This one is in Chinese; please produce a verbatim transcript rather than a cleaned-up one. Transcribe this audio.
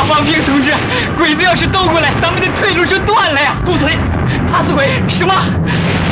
方平同志，鬼子要是兜过来，咱们的退路就断了呀！ 住嘴！ 怕死鬼！什么？